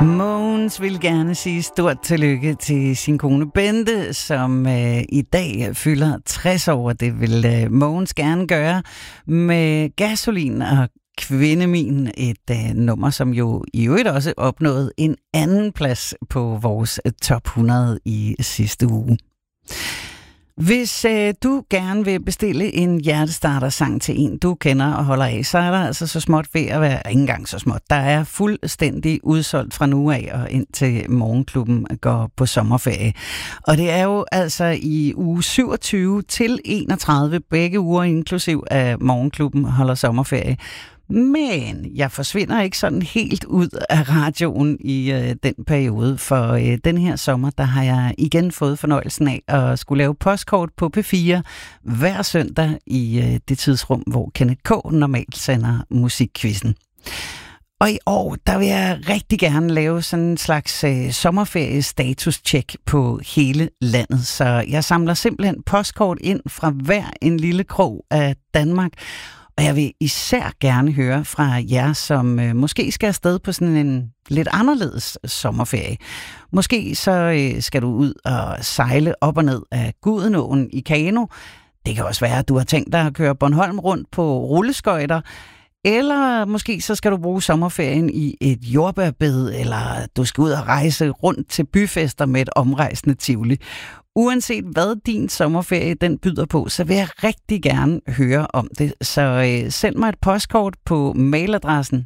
Mogens vil gerne sige stort tillykke til sin kone Bente, som i dag fylder 60 år. Det vil Mogens gerne gøre med Gasolin og Kvindemin, et nummer, som jo i øvrigt også opnåede en anden plads på vores top 100 i sidste uge. Hvis du gerne vil bestille en hjertestarter-sang til en, du kender og holder af, så er der altså så småt ved at være, ikke engang så småt, der er fuldstændig udsolgt fra nu af og indtil Morgenklubben går på sommerferie. Og det er jo altså i uge 27 til 31, begge uger inklusiv af Morgenklubben holder sommerferie. Men jeg forsvinder ikke sådan helt ud af radioen i den periode, for den her sommer, der har jeg igen fået fornøjelsen af at skulle lave postkort på P4 hver søndag i det tidsrum, hvor Kenneth K. normalt sender musikquizzen. Og i år, der vil jeg rigtig gerne lave sådan en slags sommerferie-status-check på hele landet. Så jeg samler simpelthen postkort ind fra hver en lille krog af Danmark. Og jeg vil især gerne høre fra jer, som måske skal afsted på sådan en lidt anderledes sommerferie. Måske så skal du ud og sejle op og ned af Gudenåen i kano. Det kan også være, at du har tænkt dig at køre Bornholm rundt på rulleskøjter. Eller måske så skal du bruge sommerferien i et jordbærbed, eller du skal ud og rejse rundt til byfester med et omrejsende tivoli. Uanset hvad din sommerferie den byder på, så vil jeg rigtig gerne høre om det. Så send mig et postkort på mailadressen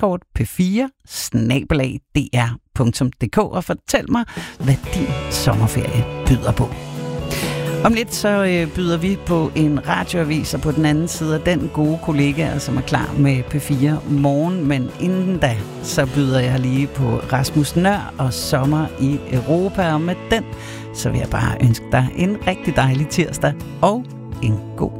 postkortp4@dr.dk og fortæl mig, hvad din sommerferie byder på. Om lidt så byder vi på en radioavis, og på den anden side af den gode kollegaer, som er klar med P4 morgen. Men inden da, så byder jeg lige på Rasmus Nøhr og Sommer i Europa. Og med den, så vil jeg bare ønske dig en rigtig dejlig tirsdag og en god